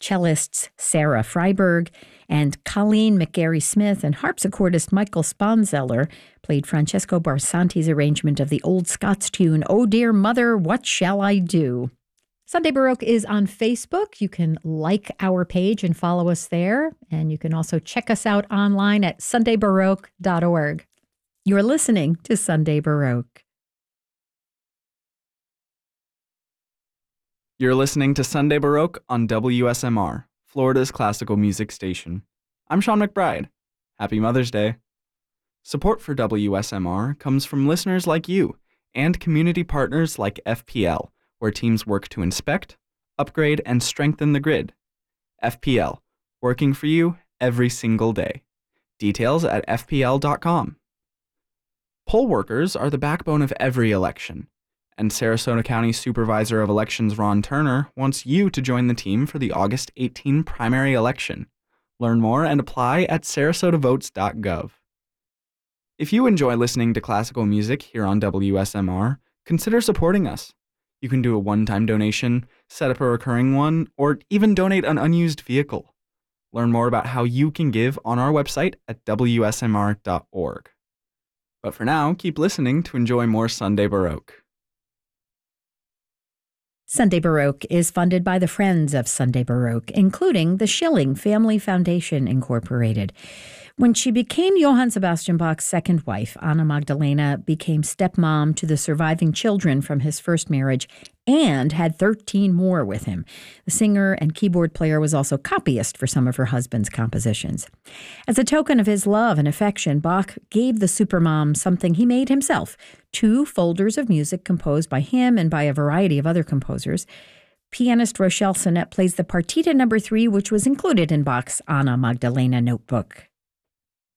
cellists Sarah Freiberg and Colleen McGarry-Smith and harpsichordist Michael Sponzeller played Francesco Barsanti's arrangement of the old Scots tune, "Oh Dear Mother, What Shall I Do?" Sunday Baroque is on Facebook. You can like our page and follow us there. And you can also check us out online at sundaybaroque.org. You're listening to Sunday Baroque. You're listening to Sunday Baroque on WSMR, Florida's classical music station. I'm Sean McBride. Happy Mother's Day. Support for WSMR comes from listeners like you and community partners like FPL, where teams work to inspect, upgrade, and strengthen the grid. FPL, working for you every single day. Details at fpl.com. Poll workers are the backbone of every election, and Sarasota County Supervisor of Elections Ron Turner wants you to join the team for the August 18 primary election. Learn more and apply at sarasotavotes.gov. If you enjoy listening to classical music here on WSMR, consider supporting us. You can do a one-time donation, set up a recurring one, or even donate an unused vehicle. Learn more about how you can give on our website at wsmr.org. But for now, keep listening to enjoy more Sunday Baroque. Sunday Baroque is funded by the Friends of Sunday Baroque, including the Schilling Family Foundation, Incorporated. When she became Johann Sebastian Bach's second wife, Anna Magdalena became stepmom to the surviving children from his first marriage and had 13 more with him. The singer and keyboard player was also copyist for some of her husband's compositions. As a token of his love and affection, Bach gave the supermom something he made himself, 2 folders of music composed by him and by a variety of other composers. Pianist Rochelle Sonnet plays the Partita No. 3, which was included in Bach's Anna Magdalena notebook.